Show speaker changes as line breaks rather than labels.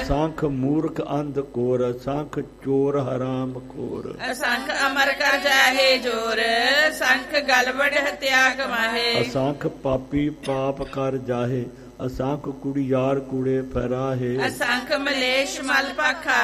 ਅਸੰਖ ਮੂਰਖ ਅੰਧ ਕੋਰ, ਅਸੰਖ ਚੋਰ ਹਰਾਮ ਖੋਰ।
ਅਸੰਖ ਅਮਰ ਕਰ ਜਾਹੇ ਜੋਰ, ਸੰਖ ਗਲਵੜ ਹਤਿਆ ਕਮਾਹੇ।
ਅਸੰਖ ਪਾਪੀ ਪਾਪ ਕਰ ਜਾਹੇ, ਅਸੰਖ ਕੁੜੀਆਰ ਕੂੜੇ ਫਰਾਹੇ।
ਅਸੰਖ ਮਲੇਸ਼ ਮਲ ਭਾਖਾ